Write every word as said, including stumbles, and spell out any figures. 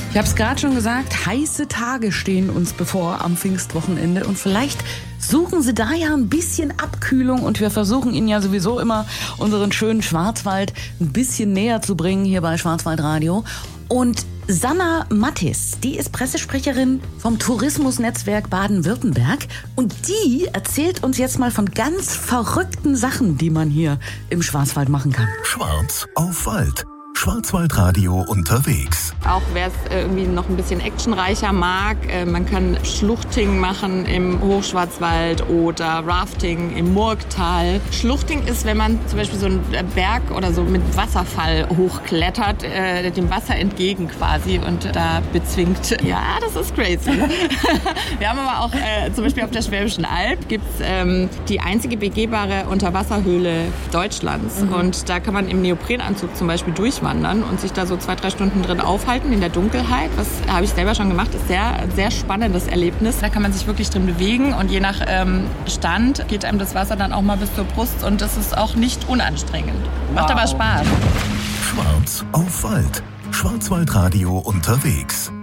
Ich habe es gerade schon gesagt, heiße Tage stehen uns bevor am Pfingstwochenende und vielleicht suchen Sie da ja ein bisschen Abkühlung und wir versuchen Ihnen ja sowieso immer unseren schönen Schwarzwald ein bisschen näher zu bringen hier bei Schwarzwaldradio. Und Sanna Mattis, die ist Pressesprecherin vom Tourismusnetzwerk Baden-Württemberg und die erzählt uns jetzt mal von ganz verrückten Sachen, die man hier im Schwarzwald machen kann. Schwarz auf Wald. Schwarzwaldradio unterwegs. Auch wer es irgendwie noch ein bisschen actionreicher mag, äh, man kann Schluchting machen im Hochschwarzwald oder Rafting im Murgtal. Schluchting ist, wenn man zum Beispiel so einen Berg oder so mit Wasserfall hochklettert, äh, dem Wasser entgegen quasi und da bezwingt. Ja, das ist crazy. Wir haben aber auch äh, zum Beispiel auf der Schwäbischen Alb gibt's ähm, die einzige begehbare Unterwasserhöhle Deutschlands. Mhm. Und da kann man im Neoprenanzug zum Beispiel durchwandern und sich da so zwei, drei Stunden drin aufhalten in der Dunkelheit. Das habe ich selber schon gemacht. Das ist sehr, sehr spannendes Erlebnis. Da kann man sich wirklich drin bewegen und je nach ähm, Stand geht einem das Wasser dann auch mal bis zur Brust und das ist auch nicht unanstrengend. Macht wow. aber Spaß. Schwarz auf Wald. Schwarzwaldradio unterwegs.